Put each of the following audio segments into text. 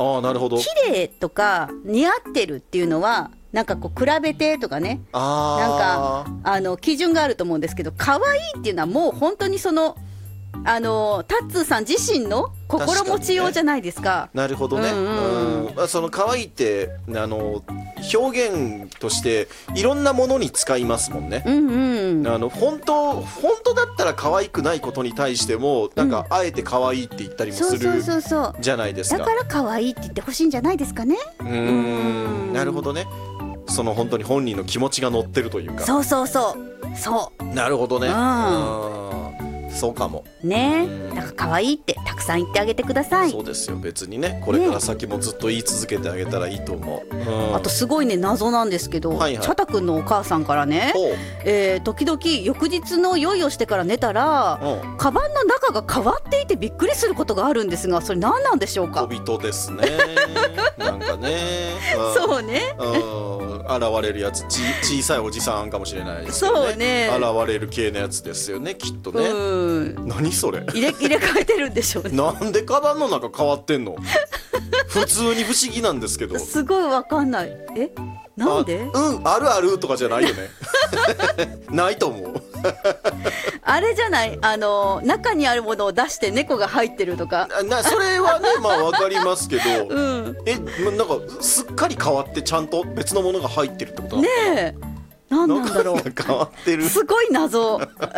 ああ、なるほど。 綺麗とか似合ってるっていうのはなんかこう比べてとかね、なんか基準があると思うんですけど、可愛いっていうのはもう本当にそのタッツーさん自身の心持ちようじゃないですか。 なるほどね。その可愛いって表現としていろんなものに使いますもんね。本当だったら可愛くないことに対してもなんかあえて可愛いって言ったりもするじゃないですか。 だから可愛いって言ってほしいんじゃないですかね。 なるほどね。その本当に本人の気持ちが乗ってるというか。 そうなるほどね。そうかもね。だから可愛いってたくさん言ってあげてください。 そうですよ。別にね、これから先もずっと言い続けてあげたらいいと思う。 あとすごいね、謎なんですけど、チャタ君のお母さんからね、時々翌日の用意をしてから寝たらカバンの中が変わっていてびっくりすることがあるんですが、それ何なんでしょうか。 小人ですね。なんかね。 そうね。 現れるやつ、小さいおじさんかもしれないですよね。 そうね。 現れる系のやつですよね、きっとね。何それ。 入れ替えてるんでしょうね。 なんでカバンの中変わってんの。普通に不思議なんですけど。 すごいわかんない。なんで？ あるあるとかじゃないよね。ないと思う。 あれじゃない、中にあるものを出して猫が入ってるとか。 それはね、まあわかりますけど、なんかすっかり変わってちゃんと別のものが入ってるってことなのかな。 ねえ、何なんだろう。 変わってる。 すごい謎。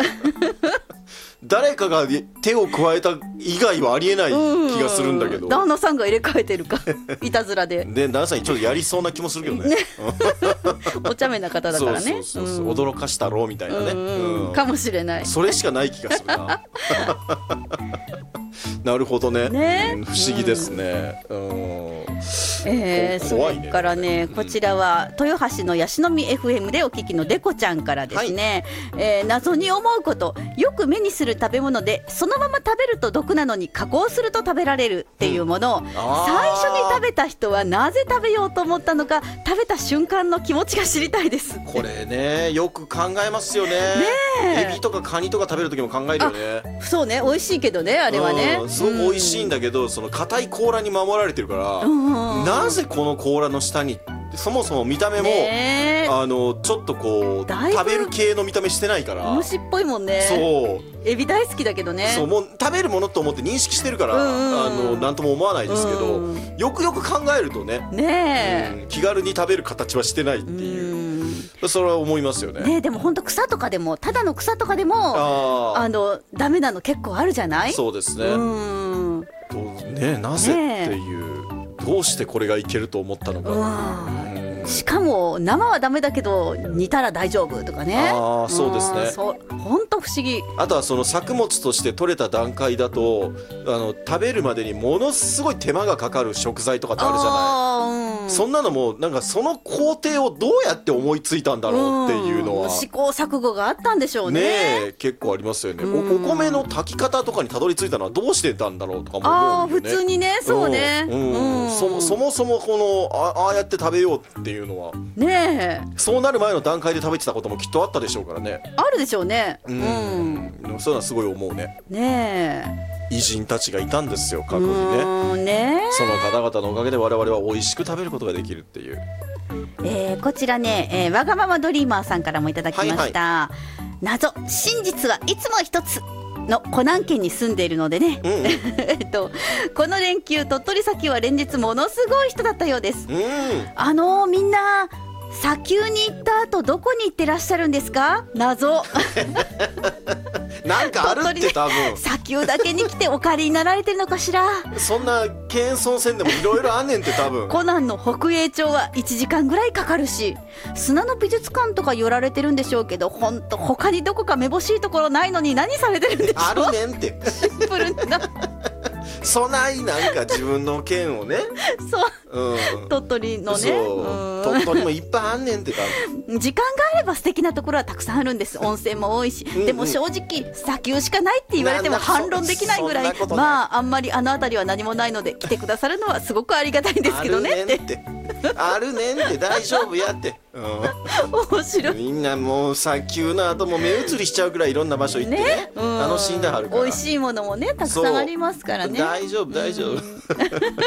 誰かが手を加えた以外はありえない気がするんだけど、 旦那さんが入れ替えてるかいたずらで旦那さんにちょっとやりそうな気もするけどね。 お茶目な方だからね。 驚かしたろうみたいなね。 かもしれない。 それしかない気がするな。なるほどね。不思議ですね。 それからね、こちらは豊橋のヤシの実 FM でお聞きのデコちゃんからですね、謎に思うこと、よく目にする食べ物でそのまま食べると毒なのに加工すると食べられるっていうものを、最初に食べた人はなぜ食べようと思ったのか、食べた瞬間の気持ちが知りたいです。 これね、よく考えますよね。エビとかカニとか食べる時も考えるよね。 そうね、美味しいけどね、あれはね。 すごく美味しいんだけど、その硬い甲羅に守られてるから、なぜこの甲羅の下に、そもそも見た目もちょっとこう食べる系の見た目してないから、 虫っぽいもんね。 そう、 エビ大好きだけどね。 そう、もう食べるものと思って認識してるから、なんとも思わないですけど、よくよく考えるとね、気軽に食べる形はしてないっていう、それは思いますよね。 でも本当草とかでも、ただの草とかでもダメなの結構あるじゃない。 そうですね。なぜっていう、どうしてこれがいけると思ったのか。 しかも生はダメだけど煮たら大丈夫とかね。 そうですね。 本当不思議。 あとはその作物として取れた段階だと食べるまでにものすごい手間がかかる食材とかってあるじゃない。そんなのもなんかその工程をどうやって思いついたんだろうっていうのは、 試行錯誤があったんでしょうね。 結構ありますよね。お米の炊き方とかにたどり着いたのはどうしてたんだろうとかも思うよね。 普通にね、そうね。 そもそもこのああやって食べようっていうのはね、 そうなる前の段階で食べてたこともきっとあったでしょうからね。 あるでしょうね。 そういうのはすごい思うね。偉人たちがいたんですよ、過去にね。その方々のおかげで我々は美味しく食べることができるっていう。 こちらね、わがままドリーマーさんからもいただきました。謎、真実はいつも一つの湖南県に住んでいるのでね、この連休鳥取砂丘は連日ものすごい人だったようです。みんな砂丘に行った後どこに行ってらっしゃるんですか？謎。 なんかあるって多分。 砂丘だけに来てお借りになられてるのかしら。 そんな謙遜せんでもいろいろあんねんって多分。 コナンの北栄町は1時間ぐらいかかるし、砂の美術館とか寄られてるんでしょうけど、ほんと他にどこかめぼしいところないのに何されてるんでしょう。 あるねんって。 シンプルな。 そないなんか自分の県をね。 そう、鳥取のね。 鳥取もいっぱいあんねんって多分。時間があれば素敵なところはたくさんあるんです。温泉も多いし、でも正直砂丘しかないって言われても反論できないぐらい、あんまりあの辺りは何もないので来てくださるのはすごくありがたいんですけどねって。 あるねんって大丈夫やって。 面白い。 みんなもう砂丘の後も目移りしちゃうぐらいいろんな場所行ってね、楽しんではるから。 美味しいものもねたくさんありますからね。 大丈夫大丈夫。